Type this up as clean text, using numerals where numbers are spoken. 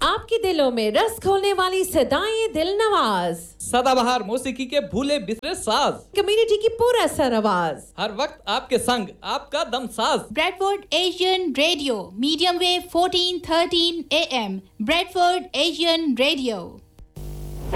आपके दिलों में रस खोलने वाली सदाएं दिल नवाज, सदाबहार मौसीकी के भूले बिसरे साज, कम्युनिटी की पूरा सर आवाज, हर वक्त आपके संग आपका दम साज। Bradford Asian radio, medium wave 1413 AM, Bradford Asian radio.